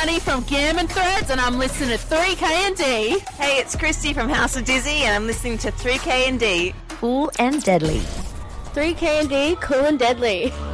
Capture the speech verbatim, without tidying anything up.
Marnie from Gammon Threads, and I'm listening to three K and D. Hey, it's Christy from House of Dizzy, and I'm listening to three K and D. Cool and deadly. three K and D, cool and deadly.